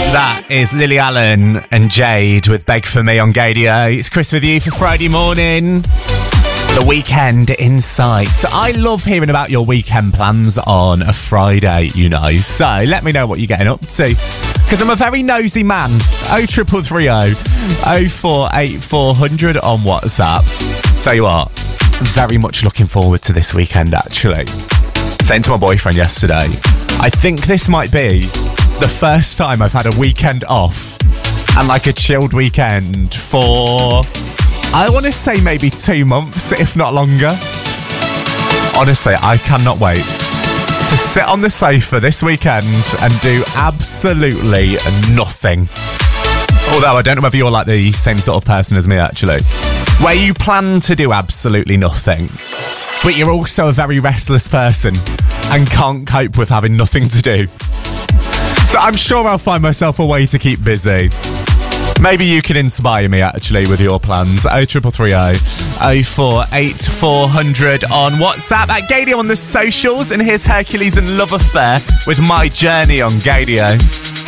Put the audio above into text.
That is Lily Allen and Jade with Beg For Me on Gadio. It's Chris with you for Friday morning. The weekend in sight. I love hearing about your weekend plans on a Friday, you know. So let me know what you're getting up to. Because I'm a very nosy man. 0330 048400 on WhatsApp. Tell you what, I'm very much looking forward to this weekend, actually. Saying to my boyfriend yesterday, I think this might be the first time I've had a weekend off and like a chilled weekend for, I want to say maybe 2 months, if not longer. Honestly, I cannot wait to sit on the sofa this weekend and do absolutely nothing. Although I don't know whether you're like the same sort of person as me, actually, where you plan to do absolutely nothing, but you're also a very restless person and can't cope with having nothing to do. So I'm sure I'll find myself a way to keep busy. Maybe you can inspire me, actually, with your plans. 0330 048400 on WhatsApp, at Gadio on the socials. And here's Hercules and Love Affair with My Journey on Gadio.